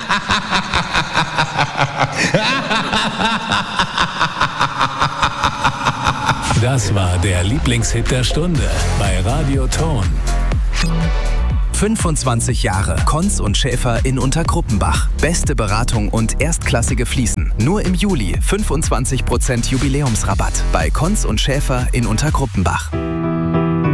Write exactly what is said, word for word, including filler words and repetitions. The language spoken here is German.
Das war der Lieblingshit der Stunde bei Radio Ton. fünfundzwanzig Jahre Konz und Schäfer in Unterkruppenbach. Beste Beratung und erstklassige Fliesen. Nur im Juli fünfundzwanzig Prozent Jubiläumsrabatt bei Konz und Schäfer in Unterkruppenbach.